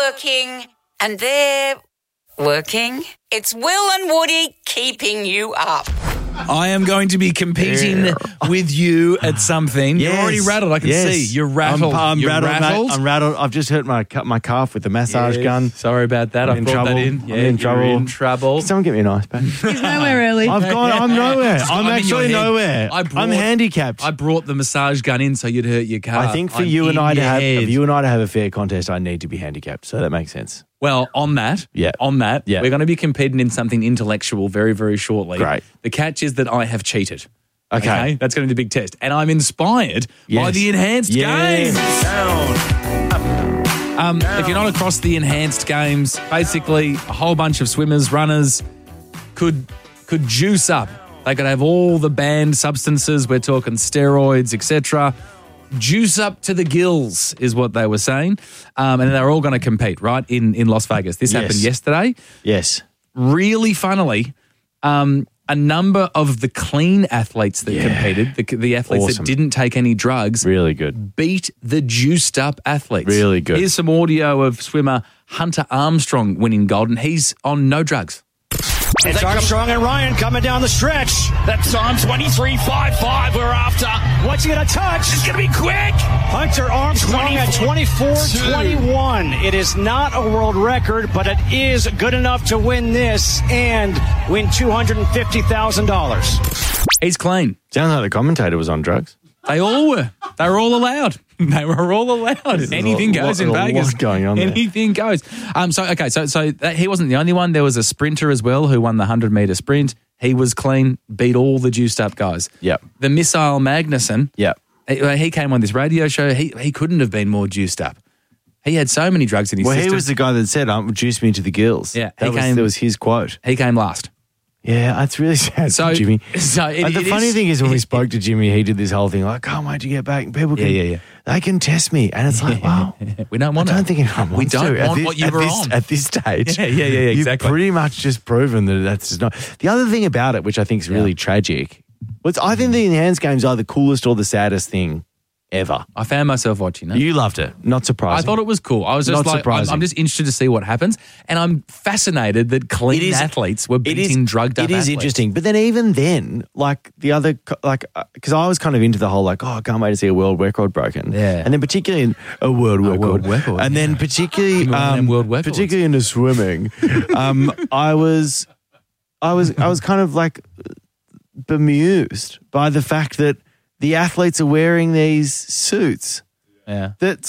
working and they're working. It's Will and Woody keeping you up. I am going to be competing with you at something. Yes. You're already rattled. I can see. You're rattled. I'm You're rattled, rattled. mate. I'm rattled. I've just hurt my calf with the massage gun. Sorry about that. I'm I in brought trouble. that in. I'm Yeah, in trouble. You're in trouble. Someone get me an ice pack. He's nowhere early. I'm nowhere. I'm in your actually head. nowhere. I'm handicapped. I brought the massage gun in so you'd hurt your calf. I think for I'm you and in I to your have head. a fair contest, I need to be handicapped. So that makes sense. Well, on that, we're going to be competing in something intellectual very, very shortly. Great. The catch is that I have cheated. Okay. That's going to be the big test. And I'm inspired by the enhanced games. If you're not across the enhanced games, basically a whole bunch of swimmers, runners could juice up. They could have all the banned substances. We're talking steroids, etc. Juice up to the gills is what they were saying. And they're all going to compete, right, in Las Vegas. This happened yesterday. Yes. Really funnily, a number of the clean athletes that competed, the athletes that didn't take any drugs, really good, beat the juiced up athletes. Really good. Here's some audio of swimmer Hunter Armstrong winning gold, and he's on no drugs. It's Armstrong and Ryan coming down the stretch. That time 23.55 we're after. What's he going to touch? It's going to be quick. Hunter Armstrong at 24.21. It is not a world record, but it is good enough to win this and win $250,000. He's clean. Sounds like the commentator was on drugs. They all were. They were all allowed. They were all allowed. Anything goes in Vegas. What's going on there? Anything goes. So he wasn't the only one. There was a sprinter as well who won the 100-meter sprint. He was clean, beat all the juiced up guys. Yep. The Missile Magnuson. Yep. He came on this radio show. He couldn't have been more juiced up. He had so many drugs in his system. He was the guy that said, "Juice me to the gills." Yeah, that was his quote. He came last. Yeah, that's really sad for Jimmy. The funny thing is when we spoke to Jimmy, he did this whole thing like, "Can't wait to get back." And people can, they can test me. And it's like, wow. We don't want I don't think anyone wants to. We don't want what you were on. At this stage. Yeah, exactly. You've pretty much just proven that that's just not. The other thing about it, which I think is really tragic, I think the enhanced games are the coolest or the saddest thing ever. I found myself watching it. You loved it. Not surprising. I thought it was cool. I was just I'm just interested to see what happens. And I'm fascinated that clean athletes were beating drugged up athletes. It is interesting. But then even then, because I was kind of into the whole I can't wait to see a world record broken. Yeah. And then particularly a world record. And then particularly particularly into swimming, I was kind of like bemused by the fact that the athletes are wearing these suits. Yeah. That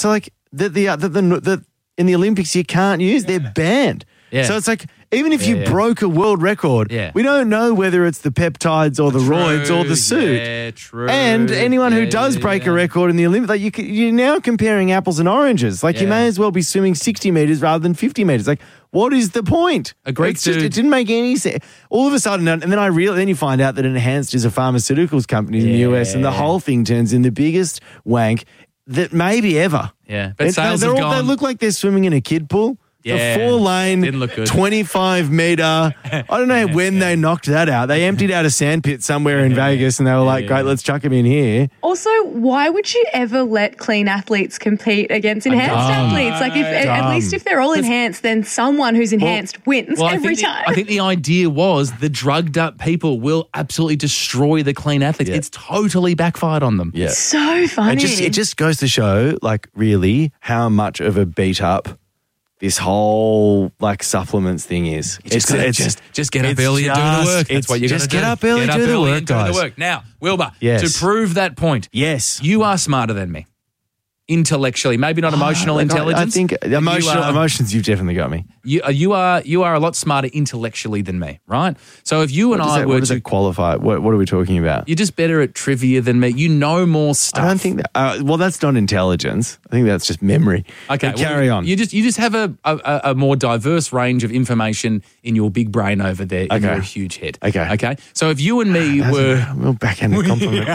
in the Olympics you can't use. They're banned. Yeah. So it's like even if you broke a world record, we don't know whether it's the peptides or the roids or the suit. Yeah, true. And anyone who does break a record in the Olympics, you're now comparing apples and oranges. Like you may as well be swimming 60 meters rather than 50 meters. Like, what is the point? A Greek dude. It didn't make any sense. All of a sudden, and then then you find out that Enhanced is a pharmaceuticals company in the US, and the whole thing turns in the biggest wank that maybe ever. Yeah, but sales have gone. They look like they're swimming in a kid pool. Yeah, the 4-lane, didn't look good. 25-meter. I don't know when they knocked that out. They emptied out a sandpit somewhere in Vegas and they were like, great, let's chuck him in here. Also, why would you ever let clean athletes compete against enhanced athletes? Like, at least if they're all enhanced, then someone who's enhanced wins every time. I think the idea was the drugged up people will absolutely destroy the clean athletes. It's totally backfired on them. Yeah. So funny. It just goes to show, like, really how much of a beat up this whole supplements thing is. Just get up early and do the work. That's what you got to do. Just get up early, do the work, guys. Now, Wilbur, to prove that point, you are smarter than me. Intellectually, maybe not emotional intelligence. I think emotions, you've definitely got me. You are a lot smarter intellectually than me, right? So if you and I were what does it qualify? What are we talking about? You're just better at trivia than me. You know more stuff. I don't think that. Well, that's not intelligence. I think that's just memory. Okay, but carry on. You just have a more diverse range of information in your big brain over there in your huge head. Okay. So if you and me were a real backhanded compliment.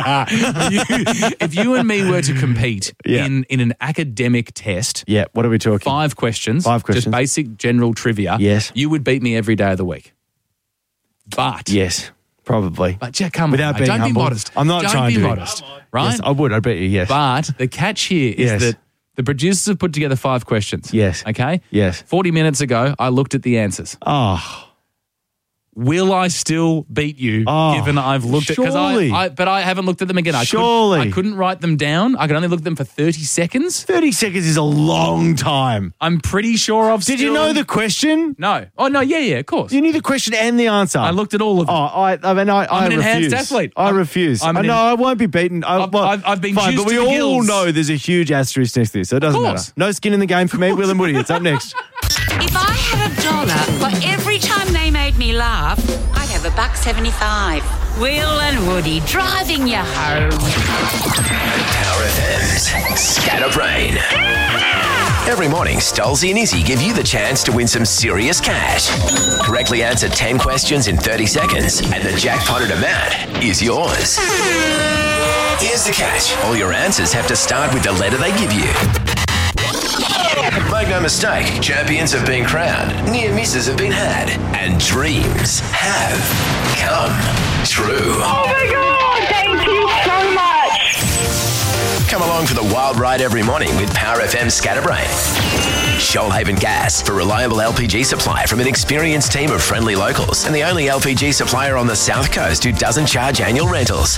If you and me were to compete in an academic test, what are we talking? 5 questions. Just basic general trivia. Yes. You would beat me every day of the week. But yes, probably. But come Without on, being don't humble. be modest. I'm not don't trying be to modest, right? Yes, I would. I bet you. Yes. But the catch here is that The producers have put together 5 questions. Yes. Okay? Yes. 40 minutes ago, I looked at the answers. Oh. Will I still beat you given I've looked at... Surely. But I haven't looked at them again. I couldn't write them down. I could only look at them for 30 seconds. 30 seconds is a long time. I'm pretty sure I've Did you know the question? No. Oh, no, yeah, of course. You knew the question and the answer. I looked at all of them. I mean, I'm an enhanced athlete. I refuse. I won't be beaten. I've been fine, juiced but we to the all gills. know there's a huge asterisk next to this, so it doesn't matter. No skin in the game for me, Will and Woody. It's up next. If I had $1 for every time they made me laugh, I'd have $1.75. Will and Woody driving you home. Power FM's Scatterbrain. Every morning, Stolzy and Izzy give you the chance to win some serious cash. Correctly answer 10 questions in 30 seconds, and the jackpotted amount is yours. Here's the catch. All your answers have to start with the letter they give you. Make no mistake, champions have been crowned, near misses have been had, and dreams have come true. Oh my God, thank you so much. Come along for the wild ride every morning with Power FM Scatterbrain. Shoalhaven Gas, for reliable LPG supply from an experienced team of friendly locals, and the only LPG supplier on the South Coast who doesn't charge annual rentals.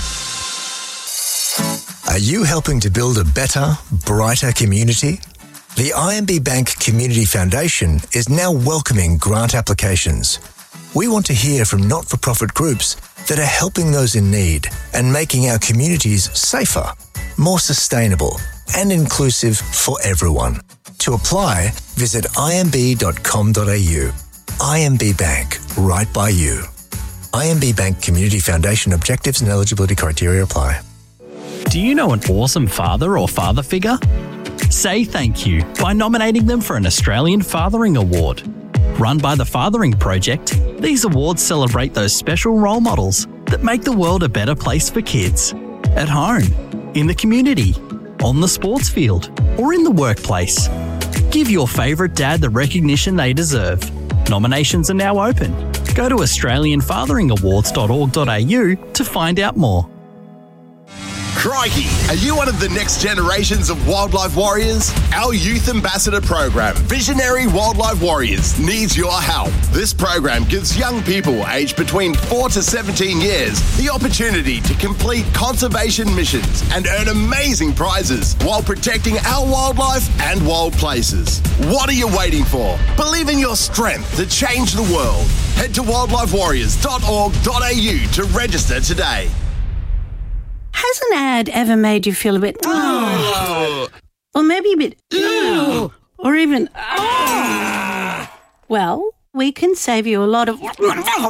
Are you helping to build a better, brighter community? The IMB Bank Community Foundation is now welcoming grant applications. We want to hear from not-for-profit groups that are helping those in need and making our communities safer, more sustainable and inclusive for everyone. To apply, visit imb.com.au. IMB Bank, right by you. IMB Bank Community Foundation objectives and eligibility criteria apply. Do you know an awesome father or father figure? Say thank you by nominating them for an Australian Fathering Award. Run by the Fathering Project, these awards celebrate those special role models that make the world a better place for kids. At home, in the community, on the sports field, or in the workplace. Give your favourite dad the recognition they deserve. Nominations are now open. Go to australianfatheringawards.org.au to find out more. Crikey, are you one of the next generations of wildlife warriors? Our Youth Ambassador program, Visionary Wildlife Warriors, needs your help. This program gives young people aged between 4 to 17 years the opportunity to complete conservation missions and earn amazing prizes while protecting our wildlife and wild places. What are you waiting for? Believe in your strength to change the world. Head to wildlifewarriors.org.au to register today. Has an ad ever made you feel a bit, or maybe a bit, or even, well, we can save you a lot of